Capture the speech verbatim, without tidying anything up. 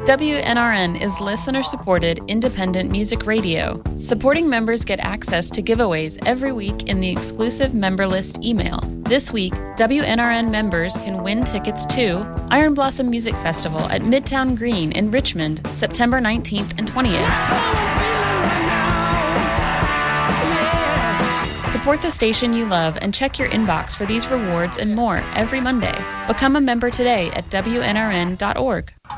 W N R N is listener-supported independent music radio. Supporting members get access to giveaways every week in the exclusive member list email. This week, W N R N members can win tickets to Iron Blossom Music Festival at Midtown Green in Richmond, September nineteenth and twentieth. Support the station you love and check your inbox for these rewards and more every Monday. Become a member today at W N R N dot org.